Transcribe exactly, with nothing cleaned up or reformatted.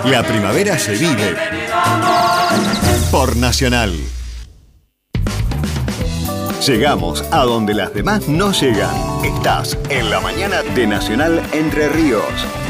La primavera se vive por Nacional. Llegamos a donde las demás no llegan. Estás en la mañana de Nacional Entre Ríos.